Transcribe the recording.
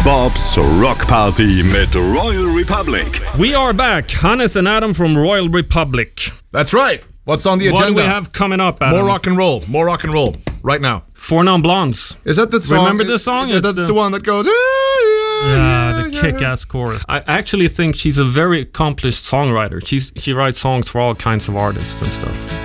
Bob's Rock Party mit Royal Republic. We are back. Hannes and Adam from Royal Republic. That's right. What's on the agenda? What do we have coming up, Adam? More rock and roll. More rock and roll. Right now. Four Non-Blondes. Is that the song? Remember the song? That's the one that goes... Yeah, the kick-ass chorus. I actually think she's a very accomplished songwriter. She writes songs for all kinds of artists and stuff.